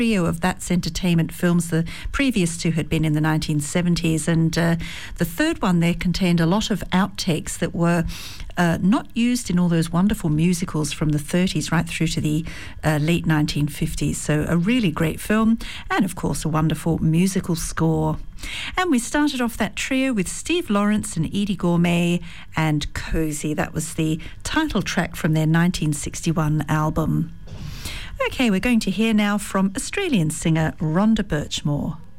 trio of That's Entertainment films. The previous two had been in the 1970s, and the third one there contained a lot of outtakes that were not used in all those wonderful musicals from the 30s right through to the late 1950s. So a really great film, and of course a wonderful musical score. And we started off that trio with Steve Lawrence and Eydie Gormé and Cozy. That was the title track from their 1961 album. Okay, we're going to hear now from Australian singer Rhonda Birchmore.